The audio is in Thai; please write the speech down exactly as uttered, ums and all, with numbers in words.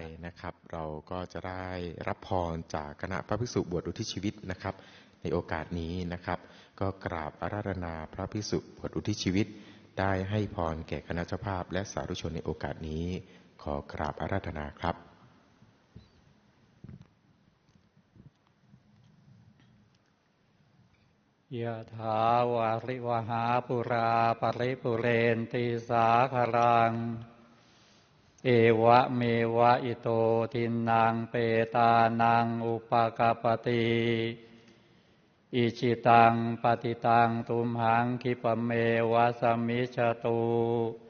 นะครับเราก็จะได้รับพรจากคณะพระภิกษุบวชอุทิศชีวิตนะครับในโอกาสนี้นะครับก็กราบอาราธนาพระภิกษุบวชอุทิศชีวิตได้ให้พรแก่คณะเจ้าภาพและสาธุชนในโอกาสนี้ขอกราบอาราธนาครับยะถาวาริวหาปุราปริปุเรนติสาครังเอวะเมวะอิโตทินังเปตานังอุปกปติอิจิตังปฏิตังตุมหังคิปะเมวะสมิจฉตุ